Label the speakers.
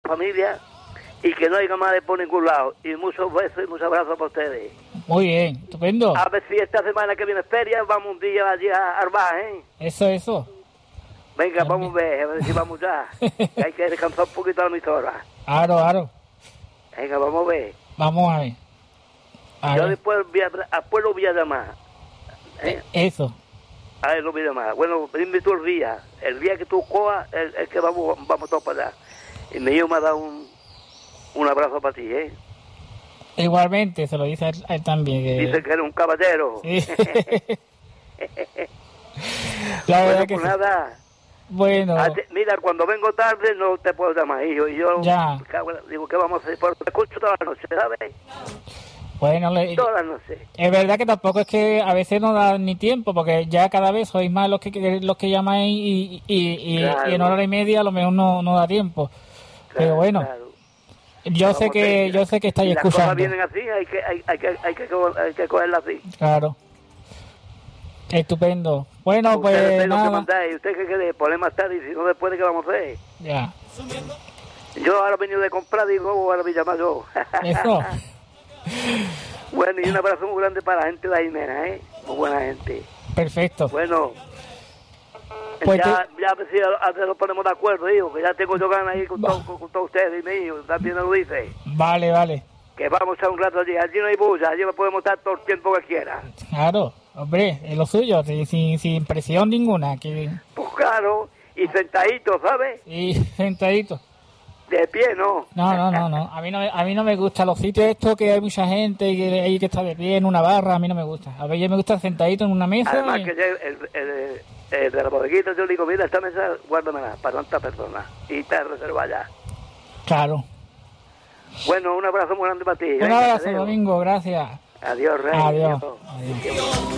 Speaker 1: familia y que no haya más de por ningún lado. Y muchos besos y muchos abrazos para ustedes.
Speaker 2: Muy bien, estupendo.
Speaker 1: A ver si esta semana que viene es feria, vamos un día allí a Arbaje, ¿eh?
Speaker 2: Eso.
Speaker 1: Venga, vamos a ver si vamos ya. Que hay que descansar un poquito la emisora.
Speaker 2: Claro.
Speaker 1: Venga, vamos a ver.
Speaker 2: Vamos a ver.
Speaker 1: Yo después lo voy a llamar.
Speaker 2: Eso.
Speaker 1: A ver, lo voy a llamar. Bueno, dime tú el día que tú cojas, el que vamos todos para allá. Y mi hijo me ha dado un abrazo para ti, ¿eh?
Speaker 2: Igualmente, se lo dice a él también.
Speaker 1: Dice que eres un caballero.
Speaker 2: Sí. La verdad que
Speaker 1: pues
Speaker 2: sí.
Speaker 1: nada.
Speaker 2: Bueno.
Speaker 1: Mira, cuando vengo tarde no te puedo llamar, hijo. Y yo digo, ¿qué vamos a hacer? Porque te escucho toda la noche, ¿sabes?
Speaker 2: Bueno,
Speaker 1: todas las noches.
Speaker 2: Es verdad que tampoco es que a veces no da ni tiempo, porque ya cada vez sois más los que llamáis y en hora y media a lo mejor no da tiempo. Claro, pero bueno, claro. Yo sé que estáis escuchando. Las cosas
Speaker 1: vienen así, hay que cogerlas así.
Speaker 2: Claro. Estupendo. Bueno, pues nada.
Speaker 1: Usted que pone más tarde y si no después de qué vamos a hacer.
Speaker 2: Ya.
Speaker 1: Yo ahora he venido de comprar y luego ahora me llamo yo.
Speaker 2: Eso.
Speaker 1: Bueno, y un abrazo muy grande para la gente de la Jimena, ¿eh? Muy buena gente.
Speaker 2: Perfecto.
Speaker 1: Bueno,
Speaker 2: pues
Speaker 1: ya a ver si nos ponemos de acuerdo, hijo, que ya tengo yo ganas ahí con todos ustedes y mi hijo, también lo dice.
Speaker 2: Vale.
Speaker 1: Que vamos a un rato allí no hay bulla, allí podemos estar todo el tiempo que quiera.
Speaker 2: Claro, hombre, es lo suyo, sin presión ninguna.
Speaker 1: Pues claro, y sentadito, ¿sabes?
Speaker 2: Sí, sentadito.
Speaker 1: De pie, ¿no?
Speaker 2: No. A mí no me gustan los sitios estos que hay mucha gente y que hay que estar de pie en una barra. A mí no me gusta. A ver, yo me gusta sentadito en una mesa.
Speaker 1: Además que el de la bodeguita yo le digo, mira, esta mesa guárdamela para tantas personas y te reserva ya.
Speaker 2: Claro.
Speaker 1: Bueno, un abrazo muy grande para ti.
Speaker 2: Un abrazo, Domingo, gracias.
Speaker 1: Adiós, Rey.
Speaker 2: Adiós.